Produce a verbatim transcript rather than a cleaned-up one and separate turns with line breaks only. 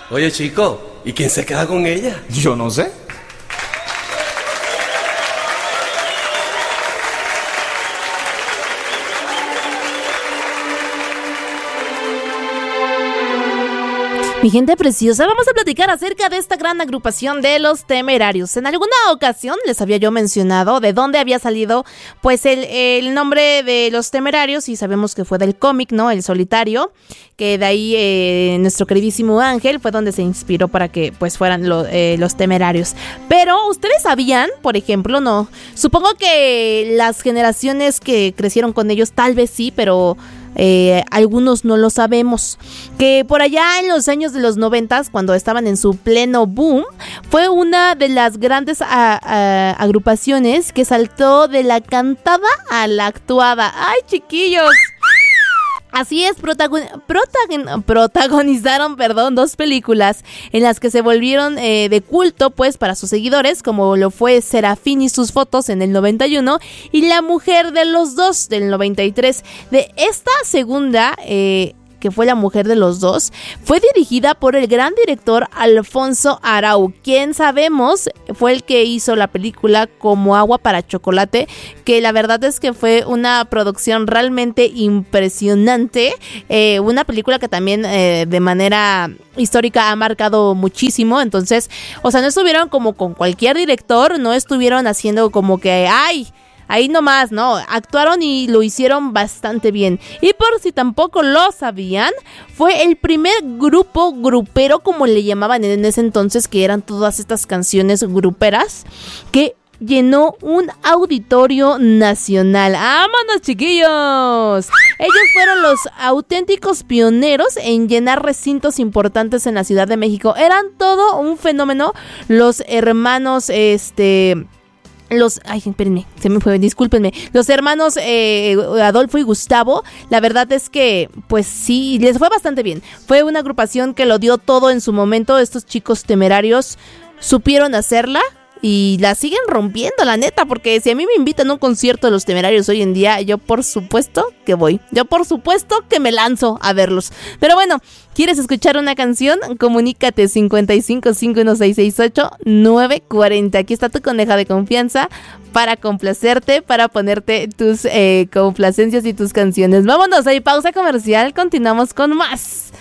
Oye, chico, ¿y quién se queda con ella?
Yo no sé.
Mi gente preciosa, vamos a platicar acerca de esta gran agrupación de Los Temerarios. En alguna ocasión les había yo mencionado de dónde había salido pues el, el nombre de Los Temerarios, y sabemos que fue del cómic, ¿no? El Solitario, que de ahí eh, nuestro queridísimo Ángel fue donde se inspiró para que pues fueran lo, eh, Los Temerarios. Pero ustedes sabían, por ejemplo, no, supongo que las generaciones que crecieron con ellos tal vez sí, pero Eh, algunos no lo sabemos, que por allá en los años de los noventas, cuando estaban en su pleno boom, fue una de las grandes a, a, agrupaciones que saltó de la cantada a la actuada. ¡Ay, chiquillos! Así es, protagon- protagon- protagonizaron perdón, dos películas en las que se volvieron eh, de culto pues para sus seguidores, como lo fue Serafín y sus fotos en el noventa y uno y La mujer de los dos del noventa y tres. De esta segunda, eh, que fue La mujer de los dos, fue dirigida por el gran director Alfonso Arau, quien sabemos fue el que hizo la película Como agua para chocolate, que la verdad es que fue una producción realmente impresionante, eh, una película que también eh, de manera histórica ha marcado muchísimo. Entonces, o sea, no estuvieron como con cualquier director, no estuvieron haciendo como que ¡ay! Ahí nomás, no, actuaron y lo hicieron bastante bien. Y por si tampoco lo sabían, fue el primer grupo grupero, como le llamaban en ese entonces, que eran todas estas canciones gruperas, que llenó un auditorio nacional. ¡Vámonos, chiquillos! Ellos fueron los auténticos pioneros en llenar recintos importantes en la Ciudad de México. Eran todo un fenómeno. Los hermanos, este... Los, ay, espérenme, se me fue, discúlpenme. Los hermanos eh, Adolfo y Gustavo, la verdad es que, pues sí, les fue bastante bien. Fue una agrupación que lo dio todo en su momento. Estos chicos temerarios supieron hacerla y la siguen rompiendo, la neta, porque si a mí me invitan a un concierto de Los Temerarios hoy en día, yo por supuesto que voy. Yo por supuesto que me lanzo a verlos. Pero bueno, ¿quieres escuchar una canción? Comunícate cincuenta y cinco, cincuenta y uno, seiscientos sesenta y ocho, novecientos cuarenta. Aquí está tu coneja de confianza para complacerte, para ponerte tus eh, complacencias y tus canciones. Vámonos, hay pausa comercial, continuamos con más